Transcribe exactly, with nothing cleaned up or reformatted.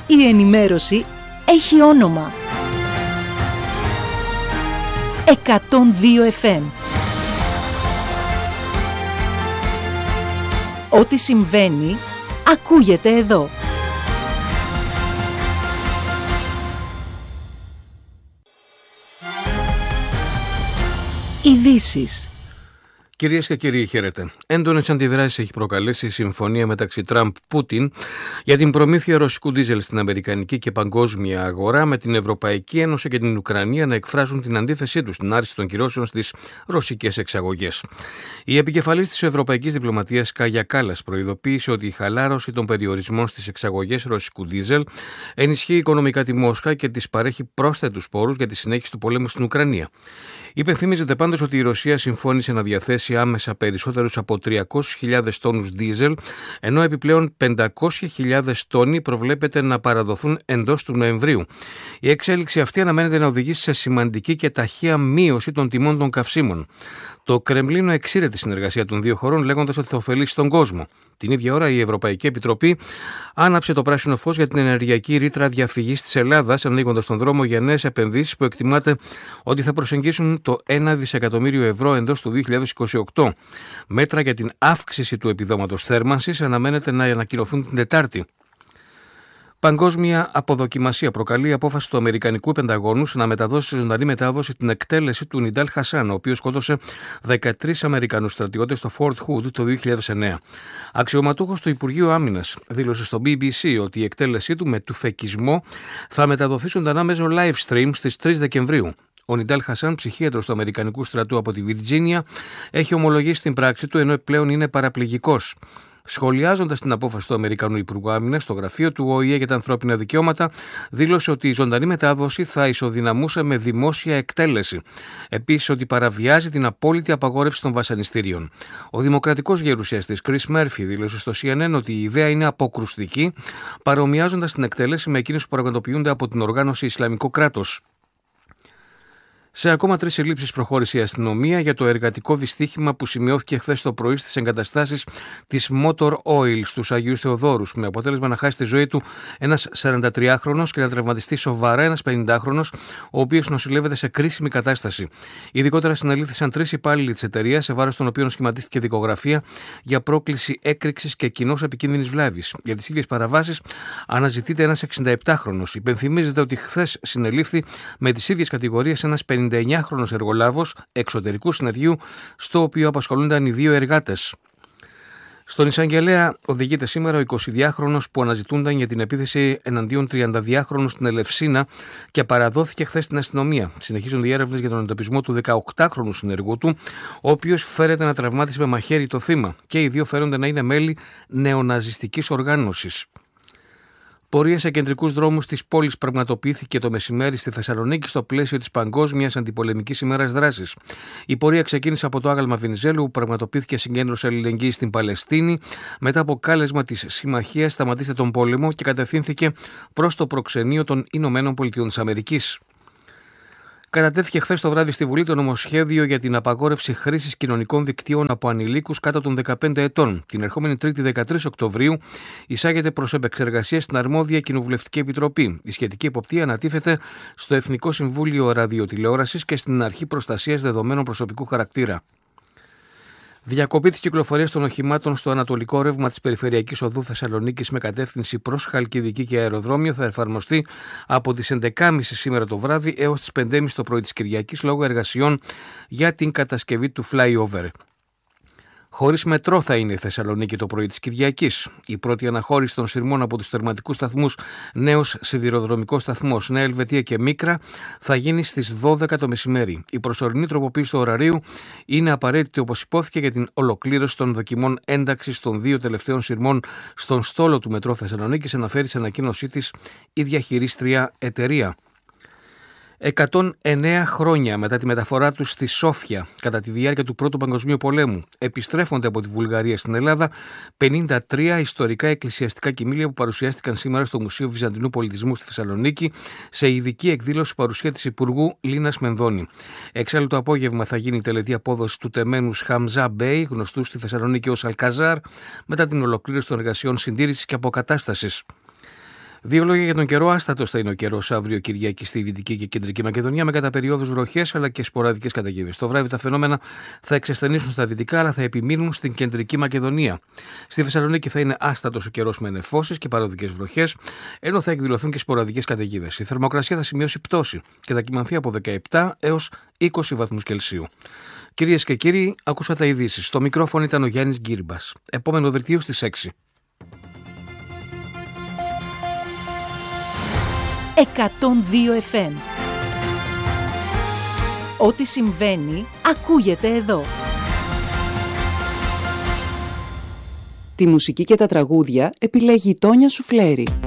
Η ενημέρωση έχει όνομα. εκατόν δύο εφ εμ. Ό,τι συμβαίνει, ακούγεται εδώ. Ειδήσεις. Κυρίες και κύριοι, χαίρετε. Έντονες αντιδράσεις έχει προκαλέσει η συμφωνία μεταξύ Τραμπ-Πούτιν για την προμήθεια ρωσικού ντίζελ στην αμερικανική και παγκόσμια αγορά, με την Ευρωπαϊκή Ένωση και την Ουκρανία να εκφράσουν την αντίθεσή τους στην άρση των κυρώσεων στις ρωσικές εξαγωγές. Η επικεφαλής της Ευρωπαϊκής Διπλωματίας, Κάγια Κάλλας, προειδοποίησε ότι η χαλάρωση των περιορισμών στις εξαγωγές ρωσικού ντίζελ ενισχύει οικονομικά τη Μόσχα και της παρέχει πρόσθετους πόρους για τη συνέχιση του πολέμου στην Ουκρανία. Υπενθυμίζεται πάντως ότι η Ρωσία συμφώνησε να διαθέσει άμεσα περισσότερους από τριακόσιες χιλιάδες τόνους ντίζελ, ενώ επιπλέον πεντακόσιες χιλιάδες τόνοι προβλέπεται να παραδοθούν εντός του Νοεμβρίου. Η εξέλιξη αυτή αναμένεται να οδηγήσει σε σημαντική και ταχεία μείωση των τιμών των καυσίμων. Το Κρεμλίνο εξήρε τη συνεργασία των δύο χωρών, λέγοντας ότι θα ωφελήσει τον κόσμο. Την ίδια ώρα, η Ευρωπαϊκή Επιτροπή άναψε το πράσινο φως για την ενεργειακή ρήτρα διαφυγής της Ελλάδας, ανοίγοντας τον δρόμο για νέες επενδύσεις που εκτιμάται ότι θα προσεγγίσουν το ένα δισεκατομμύριο ευρώ εντός του δύο χιλιάδες είκοσι οκτώ. Μέτρα για την αύξηση του επιδόματος θέρμανσης αναμένεται να ανακοινωθούν την Τετάρτη. Παγκόσμια αποδοκιμασία προκαλεί η απόφαση του Αμερικανικού Πενταγώνου να μεταδώσει σε ζωντανή μετάδοση την εκτέλεση του Νιντάλ Χασάν, ο οποίος σκότωσε δεκατρείς Αμερικανούς στρατιώτες στο Fort Hood το δύο χιλιάδες εννέα. Αξιωματούχος του Υπουργείου Άμυνας δήλωσε στο μπι μπι σι ότι η εκτέλεσή του με τουφεκισμό θα μεταδοθεί ζωντανά μέσω live stream στις τρεις Δεκεμβρίου. Ο Νιντάλ Χασάν, ψυχίατρος του Αμερικανικού στρατού από τη Βιρτζίνια, έχει ομολογήσει την πράξη του, ενώ πλέον είναι παραπληγικός. Σχολιάζοντας την απόφαση του Αμερικανού Υπουργού Άμυνας, στο γραφείο του Ο Η Ε για τα ανθρώπινα δικαιώματα δήλωσε ότι η ζωντανή μετάδοση θα ισοδυναμούσε με δημόσια εκτέλεση. Επίσης, ότι παραβιάζει την απόλυτη απαγόρευση των βασανιστήριων. Ο δημοκρατικός γερουσιαστής Chris Murphy δήλωσε στο σι εν εν ότι η ιδέα είναι αποκρουστική, παρομοιάζοντας την εκτέλεση με εκείνες που πραγματοποιούνται από την οργάνωση Ισλαμικό κράτος. Σε ακόμα τρεις συλλήψεις προχώρησε η αστυνομία για το εργατικό δυστύχημα που σημειώθηκε χθες το πρωί στις εγκαταστάσεις της Motor Oil στους Αγίους Θεοδόρους, με αποτέλεσμα να χάσει τη ζωή του ένας σαραντατριάχρονος και να τραυματιστεί σοβαρά ένας πενηντάχρονος, ο οποίος νοσηλεύεται σε κρίσιμη κατάσταση. Ειδικότερα συνελήφθησαν τρεις υπάλληλοι της εταιρείας, σε βάρος των οποίων σχηματίστηκε δικογραφία για πρόκληση έκρηξης και κοινώς επικίνδυνης βλάβης. Για τις ίδιες παραβάσεις αναζητείται ένας εξηνταεπτάχρονος. Υπενθυμίζεται ότι χθες συνελήφθη με τις ίδιες κατηγορίες ένας πενηνταεννιάχρονος εργολάβος εξωτερικού συνεργείου, στο οποίο απασχολούνταν οι δύο εργάτες. Στον εισαγγελέα οδηγείται σήμερα ο εικοσιδυάχρονος που αναζητούνταν για την επίθεση εναντίον τριανταδυάχρονου στην Ελευσίνα και παραδόθηκε χθες στην αστυνομία. Συνεχίζονται οι έρευνες για τον εντοπισμό του δεκαοκτάχρονου συνεργού του, ο οποίος φέρεται να τραυμάτισε με μαχαίρι το θύμα, και οι δύο φέρονται να είναι μέλη νεοναζιστικής οργάνωσης. Πορεία σε κεντρικούς δρόμους της πόλης πραγματοποιήθηκε το μεσημέρι στη Θεσσαλονίκη στο πλαίσιο της Παγκόσμιας Αντιπολεμικής ημέρας δράσης. Η πορεία ξεκίνησε από το άγαλμα Βενιζέλου, που πραγματοποιήθηκε συγκέντρωση αλληλεγγύης στην Παλαιστίνη, μετά από κάλεσμα της Συμμαχίας «Σταματήστε τον πόλεμο», και κατευθύνθηκε προς το προξενείο των Ηνωμένων Πολιτειών της Αμερικής. Κατατέθηκε χθες το βράδυ στη Βουλή το νομοσχέδιο για την απαγόρευση χρήσης κοινωνικών δικτύων από ανηλίκους κάτω των δεκαπέντε ετών. Την ερχόμενη Τρίτη δεκατρείς Οκτωβρίου εισάγεται προς επεξεργασία στην αρμόδια Κοινοβουλευτική Επιτροπή. Η σχετική εποπτεία ανατίθεται στο Εθνικό Συμβούλιο Ραδιοτηλεόρασης και στην Αρχή Προστασίας Δεδομένων Προσωπικού Χαρακτήρα. Διακοπή της κυκλοφορίας των οχημάτων στο ανατολικό ρεύμα της Περιφερειακής Οδού Θεσσαλονίκης με κατεύθυνση προς Χαλκιδική και αεροδρόμιο θα εφαρμοστεί από τις έντεκα και τριάντα σήμερα το βράδυ έως τις πέντε και τριάντα το πρωί της Κυριακής, λόγω εργασιών για την κατασκευή του flyover. Χωρίς μετρό θα είναι η Θεσσαλονίκη το πρωί της Κυριακής. Η πρώτη αναχώρηση των σειρμών από τους τερματικούς σταθμούς Νέος Σιδηροδρομικός Σταθμός, Νέα Ελβετία και Μίκρα θα γίνει στις δώδεκα το μεσημέρι. Η προσωρινή τροποποίηση του ωραρίου είναι απαραίτητη, όπως υπόθηκε, για την ολοκλήρωση των δοκιμών ένταξης των δύο τελευταίων σειρμών στον στόλο του μετρό Θεσσαλονίκης, αναφέρει σε ανακοίνωσή της η διαχειρίστρια εταιρεία. εκατόν εννέα χρόνια μετά τη μεταφορά τους στη Σόφια κατά τη διάρκεια του Πρώτου Παγκοσμίου Πολέμου, επιστρέφονται από τη Βουλγαρία στην Ελλάδα πενήντα τρία ιστορικά εκκλησιαστικά κοιμήλια που παρουσιάστηκαν σήμερα στο Μουσείο Βυζαντινού Πολιτισμού στη Θεσσαλονίκη σε ειδική εκδήλωση παρουσία της Υπουργού Λίνας Μενδώνη. Εξάλλου το απόγευμα θα γίνει η τελετή απόδοση του τεμένους Χαμζά Μπέι, γνωστού στη Θεσσαλονίκη ως Αλκαζάρ, μετά την ολοκλήρωση των εργασιών συντήρησης και αποκατάστασης. Δύο λόγια για τον καιρό. Άστατος θα είναι ο καιρός αύριο Κυριακή στη Δυτική και Κεντρική Μακεδονία, με κατά περιόδους βροχές αλλά και σποραδικές καταγγελίες. Το βράδυ τα φαινόμενα θα εξασθενήσουν στα δυτικά αλλά θα επιμείνουν στην Κεντρική Μακεδονία. Στη Θεσσαλονίκη θα είναι άστατος ο καιρός με νεφώσεις και παροδικές βροχές, ενώ θα εκδηλωθούν και σποραδικές καταιγίδες. Η θερμοκρασία θα σημειώσει πτώση και θα κυμανθεί από δεκαεπτά έως είκοσι βαθμούς Κελσίου. Κυρίες και κύριοι, ακούσατε τα ειδήσεις. Στο μικρόφωνο ήταν ο Γιάννης Γκύρμπας. Επόμενο δελτίο στις έξι. εκατόν δύο εφ εμ. Ό,τι συμβαίνει, ακούγεται εδώ. Τη μουσική και τα τραγούδια επιλέγει η Τόνια Σουφλέρη.